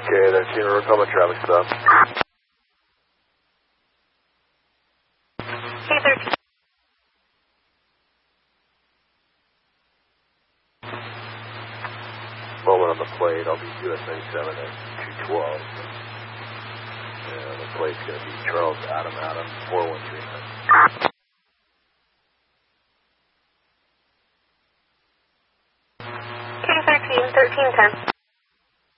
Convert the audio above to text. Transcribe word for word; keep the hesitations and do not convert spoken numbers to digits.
Okay, that's Union Republic traffic stop. K thirteen. Moment on the plate, I'll be U S ninety-seven at two twelve. And the plate's going to be Charles Adam Adam four one three nine. K thirteen, thirteen ten.